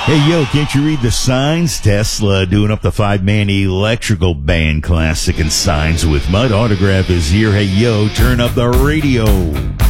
Hey, yo, can't you read the signs? Tesla doing up the 5-man electrical band classic and Signs with Mud. Autograph is here. Hey, yo, turn up the radio.